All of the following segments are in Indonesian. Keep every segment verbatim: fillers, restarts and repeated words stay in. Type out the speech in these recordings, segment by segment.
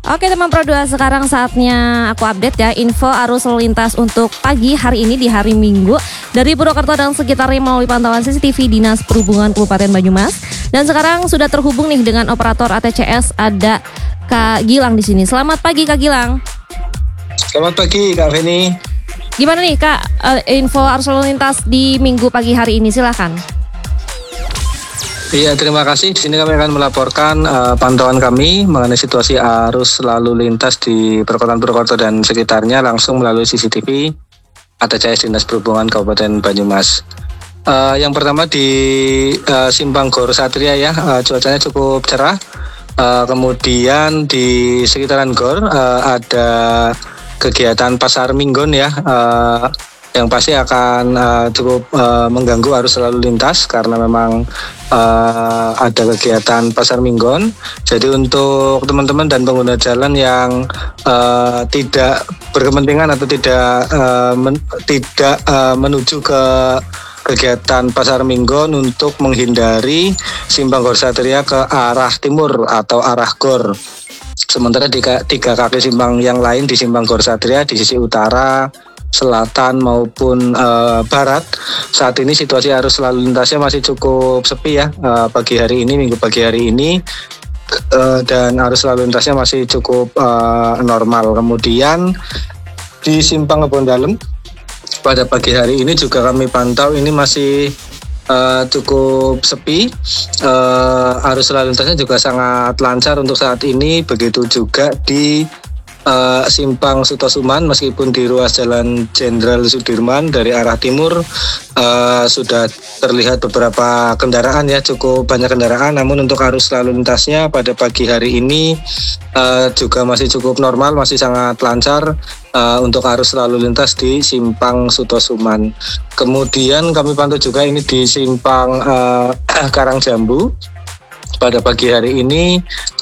Oke teman Pro dua, sekarang saatnya aku update ya info arus lalu lintas untuk pagi hari ini di hari Minggu dari Purwokerto dan sekitarnya melalui pantauan C C T V Dinas Perhubungan Kabupaten Banyumas. Dan sekarang sudah terhubung nih dengan operator A T C S, ada Kak Gilang di sini. Selamat pagi Kak Gilang. Selamat pagi Kak Feni. Gimana nih Kak info arus lalu lintas di Minggu pagi hari ini, silahkan. Iya, terima kasih. Di sini kami akan melaporkan uh, pantauan kami mengenai situasi arus lalu lintas di Perkotaan Purwokerto dan sekitarnya langsung melalui C C T V A T C S Dinas Perhubungan Kabupaten Banyumas. Uh, yang pertama di uh, Simpang Gor Satria ya, uh, cuacanya cukup cerah. Uh, kemudian di sekitaran Gor uh, ada kegiatan Pasar Minggon ya. Uh, yang pasti akan uh, cukup uh, mengganggu arus lalu lintas karena memang uh, ada kegiatan Pasar Minggon. Jadi untuk teman-teman dan pengguna jalan yang uh, tidak berkepentingan atau tidak uh, men- tidak uh, menuju ke kegiatan Pasar Minggon untuk menghindari Simpang Gor Satria ke arah timur atau arah Gor. Sementara di tiga kaki simpang yang lain di Simpang Gor Satria di sisi utara, selatan maupun uh, barat, saat ini situasi arus lalu lintasnya masih cukup sepi ya uh, pagi hari ini, minggu pagi hari ini, uh, dan arus lalu lintasnya masih cukup uh, normal. Kemudian di Simpang Kebon Dalem pada pagi hari ini juga kami pantau ini masih uh, cukup sepi, uh, arus lalu lintasnya juga sangat lancar untuk saat ini. Begitu juga di Uh, Simpang Sutosuman, meskipun di ruas Jalan Jenderal Sudirman dari arah timur uh, sudah terlihat beberapa kendaraan ya, cukup banyak kendaraan, namun untuk arus lalu lintasnya pada pagi hari ini uh, juga masih cukup normal, masih sangat lancar uh, untuk arus lalu lintas di Simpang Sutosuman. Kemudian kami pantau juga ini di Simpang uh, Karangjambu pada pagi hari ini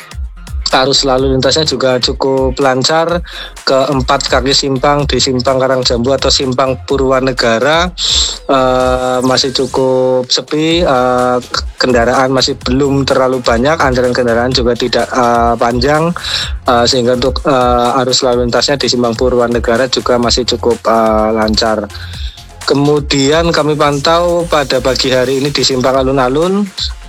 arus lalu lintasnya juga cukup lancar. Keempat kaki simpang di Simpang Karangjambu atau Simpang Purwanegara uh, masih cukup sepi, uh, kendaraan masih belum terlalu banyak, antrian kendaraan juga tidak uh, panjang, uh, sehingga untuk uh, arus lalu lintasnya di Simpang Purwanegara juga masih cukup uh, lancar. Kemudian kami pantau pada pagi hari ini di Simpang Alun-Alun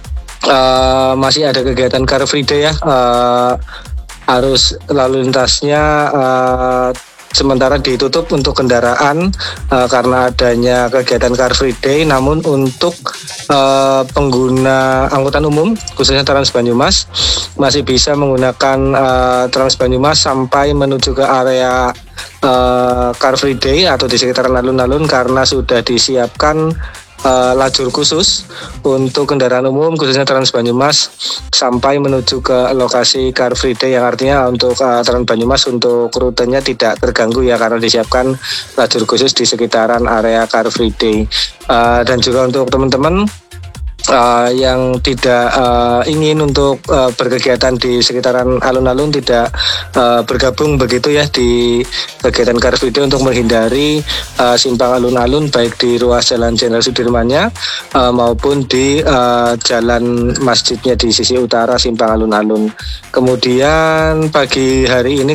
Uh, masih ada kegiatan Car Free Day ya, uh, arus lalu lintasnya uh, sementara ditutup untuk kendaraan uh, karena adanya kegiatan Car Free Day, namun untuk uh, pengguna angkutan umum khususnya Trans Banyumas masih bisa menggunakan uh, Trans Banyumas sampai menuju ke area uh, Car Free Day atau di sekitaran alun-alun karena sudah disiapkan Uh, lajur khusus untuk kendaraan umum khususnya Trans Banyumas sampai menuju ke lokasi Car Free Day, yang artinya untuk uh, Trans Banyumas untuk rutenya tidak terganggu ya karena disiapkan lajur khusus di sekitaran area Car Free Day. Uh, dan juga untuk teman-teman Uh, yang tidak uh, ingin untuk uh, berkegiatan di sekitaran alun-alun, tidak uh, bergabung begitu ya di kegiatan Car Free Day untuk menghindari uh, simpang alun-alun baik di ruas Jalan Jenderal Sudirmannya uh, maupun di uh, jalan masjidnya di sisi utara simpang alun-alun. Kemudian pagi hari ini